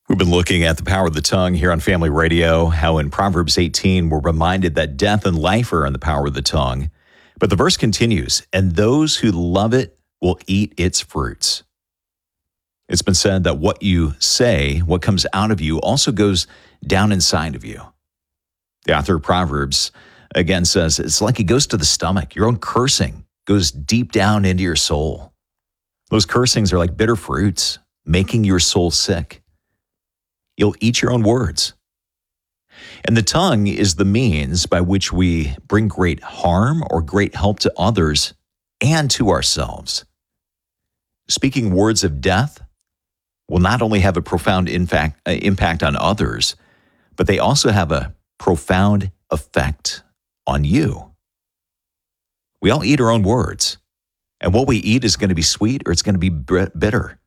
We've been looking at the power of the tongue here on Family Radio, how in Proverbs 18, we're reminded that death and life are in the power of the tongue. But the verse continues, and those who love it will eat its fruits. It's been said that what you say, what comes out of you, also goes down inside of you. The author of Proverbs, again, says it's like it goes to the stomach. Your own cursing goes deep down into your soul. Those cursings are like bitter fruits, making your soul sick. You'll eat your own words. And the tongue is the means by which we bring great harm or great help to others and to ourselves. Speaking words of death will not only have a profound impact on others, but they also have a profound effect on you. We all eat our own words, and what we eat is going to be sweet or it's going to be bitter.